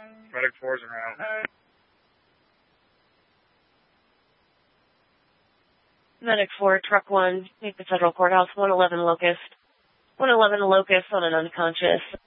Medic 4's around. Medic 4, truck 1, make the Federal Courthouse, 111 Locust. 111 Locust on an unconscious.